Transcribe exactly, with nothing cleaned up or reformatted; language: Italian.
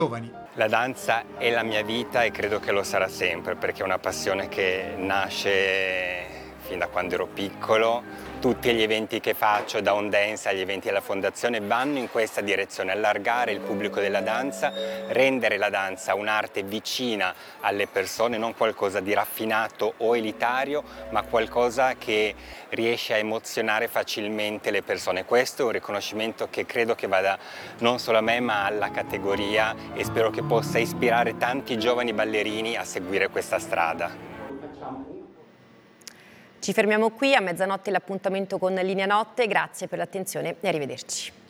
giovani. La danza è la mia vita e credo che lo sarà sempre, perché è una passione che nasce fin da quando ero piccolo. Tutti gli eventi che faccio, da On Dance agli eventi della Fondazione, vanno in questa direzione: allargare il pubblico della danza, rendere la danza un'arte vicina alle persone, non qualcosa di raffinato o elitario, ma qualcosa che riesce a emozionare facilmente le persone. Questo è un riconoscimento che credo che vada non solo a me, ma alla categoria, e spero che possa ispirare tanti giovani ballerini a seguire questa strada. Ci fermiamo qui, a mezzanotte l'appuntamento con Linea Notte, grazie per l'attenzione e arrivederci.